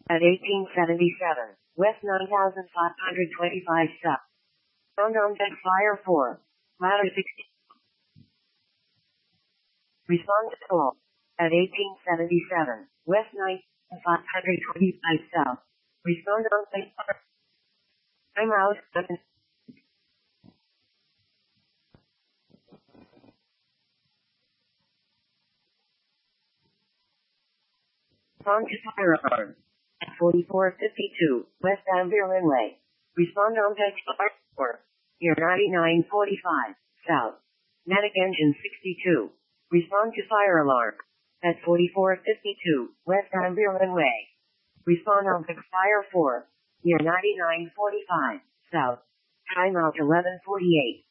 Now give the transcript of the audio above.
at 1877, west 9525 south. Found on deck fire 4, ladder 60. Respond to call at 1877, west 9525 south. Respond on deck fire. I'm out. Respond to fire alarm at 4452, west Amberlin Way. Respond on deck fire 4, near 9945 south. Medic engine 62. Respond to fire alarm at 4452, west Amberlin Way. Respond on deck fire 4, near 9945 south. Timeout 11:48.